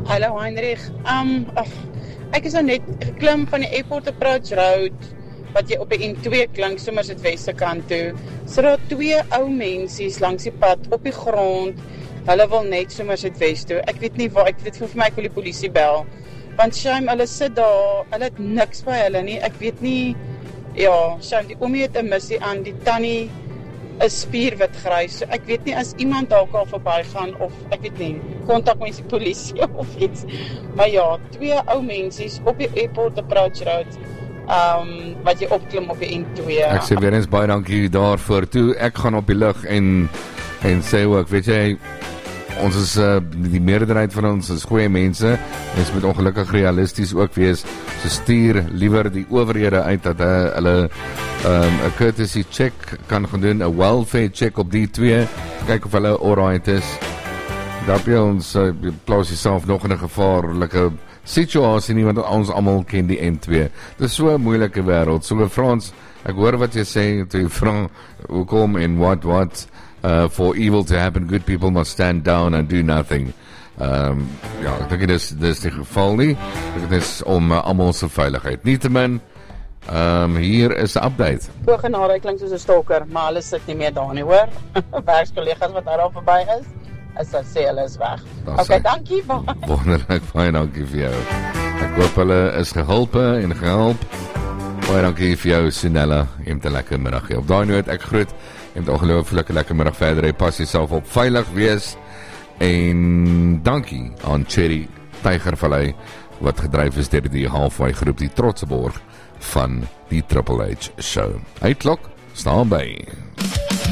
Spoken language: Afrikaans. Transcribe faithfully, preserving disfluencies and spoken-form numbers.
Hallo Heinrich, um, ach, ek is nou net geklim van die Airport Approach Road, wat jy op die N twee klink, Somerset Weste kant toe. So daar twee ou mensies langs die pad, op die grond, hulle wil net Somerset West toe. Ek weet nie waar, ek weet vir my ek wil die polisie bel. Want shame, hulle sit daar, hulle het niks by hulle nie, ek weet nie, ja, shame, die oomie het 'n missie aan, die tannie is spierwit grys, so ek weet nie as iemand dalk al verby gaan, of ek weet nie, kontak met die polisie of iets, maar ja, twee ou mensies op die Airport Approach Road, um, wat jy opklim op die N twee. Ek sê weer eens baie dankie daarvoor toe, ek gaan op die lug en, en sê ook, weet jy, ons is, uh, die meerderheid van ons is goeie mense, ons moet ongelukkig realisties ook wees, so stuur liever die owerhede uit, dat uh, hulle um, a courtesy check kan gaan doen, a welfare check op die twee, kyk of hulle alright is, dat jy ons, uh, plaas jyself nog in 'n gevaarlike situasie nie, want ons almal ken die N twee, dit is so 'n moeilike wêreld, so Frans, ek hoor wat jy sê, toe jy vra, hoekom en wat, wat, Uh, for evil to happen, good people must stand down and do nothing. Um, ja, ek dink dit is, dit is die geval nie. Dit is om uh, almal se veiligheid. Nietemin, um, hier is 'n update. Bogenare, ek klink soos 'n stalker, maar hulle sit nie meer daar nie, hoor. Werkskollegas wat daar al verby is, is dat sê hulle is weg. Oké, okay, dankie, bye. Wonderlik, baie dankie vir jou. Ek hoop hulle is gehelpe en gehelp. Baie dankie vir jou, Sunella. Jy het 'n lekker middag. Op daai noot, ek groet. En het ongelooflike lekker middag verder, hy pas jyself op, veilig wees, en dankie aan Cherry Tygervallei, wat gedryf is deur die Halfway groep, die trotse borg van die Triple H show. Uitklok, staan by.